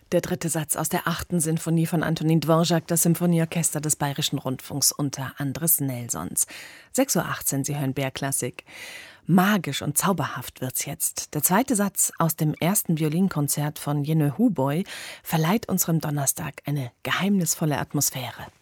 Der dritte Satz aus der 8. Sinfonie von Antonin Dvorak, das Symphonieorchester des Bayerischen Rundfunks unter Andres Nelsons. 6:18 Uhr, Sie hören BR-Klassik. Magisch und zauberhaft wird's jetzt. Der zweite Satz aus dem ersten Violinkonzert von Jenő Huboj verleiht unserem Donnerstag eine geheimnisvolle Atmosphäre.